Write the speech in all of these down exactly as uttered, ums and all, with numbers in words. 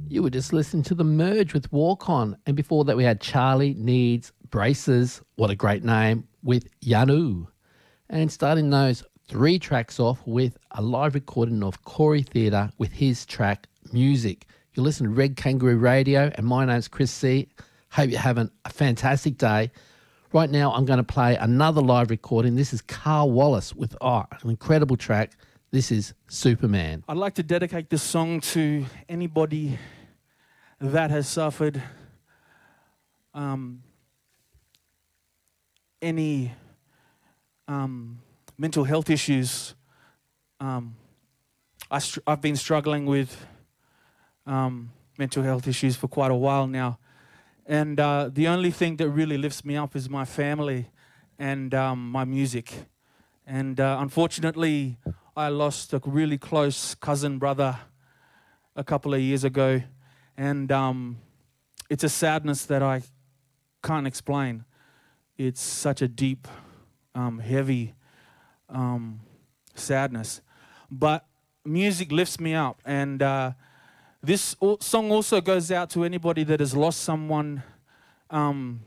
You were just listening to The Merge with Walk On. And before that, we had Charlie Needs Braces. What a great name, with Yanu. And starting those three tracks off with a live recording of Corey Theatre with his track Music. You're listening to Red Kangaroo Radio, and my name's Chris C. Hope you're having a fantastic day. Right now, I'm going to play another live recording. This is Carl Wallace with oh, an incredible track. This is Superman. I'd like to dedicate this song to anybody that has suffered um, any um, mental health issues. Um, I str- I've been struggling with um, mental health issues for quite a while now. And uh, the only thing that really lifts me up is my family and um, my music. And uh, unfortunately, I lost a really close cousin brother a couple of years ago. And um, it's a sadness that I can't explain. It's such a deep, um, heavy um, sadness. But music lifts me up. And uh, this song also goes out to anybody that has lost someone um,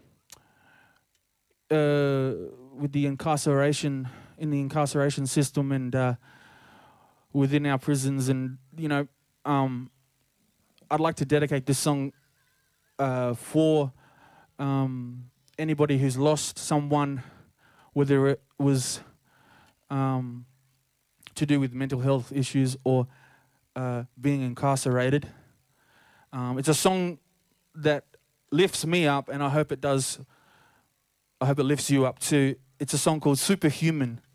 uh, with the incarceration, in the incarceration system and uh, within our prisons. And, you know, um, I'd like to dedicate this song uh, for um, anybody who's lost someone, whether it was um, to do with mental health issues or uh, being incarcerated. Um, it's a song that lifts me up, and I hope it does. I hope it lifts you up too. It's a song called Superhuman.